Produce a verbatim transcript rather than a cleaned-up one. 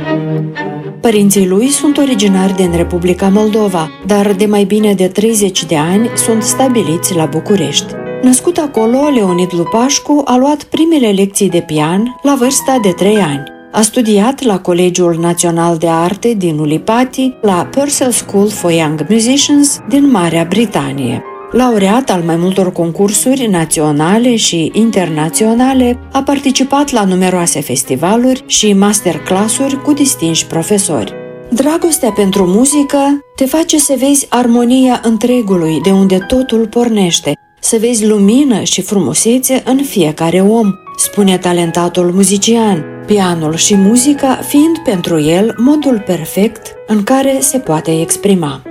Părinții lui sunt originari din Republica Moldova, dar de mai bine de treizeci de ani sunt stabiliți la București. Născut acolo, Leonid Lupașcu a luat primele lecții de pian la vârsta de trei ani. A studiat la Colegiul Național de Arte din Ulipati, la Purcell School for Young Musicians din Marea Britanie. Laureat al mai multor concursuri naționale și internaționale, a participat la numeroase festivaluri și masterclassuri cu distinși profesori. Dragostea pentru muzică te face să vezi armonia întregului, de unde totul pornește, să vezi lumină și frumusețe în fiecare om, spune talentatul muzician, pianul și muzica fiind pentru el modul perfect în care se poate exprima.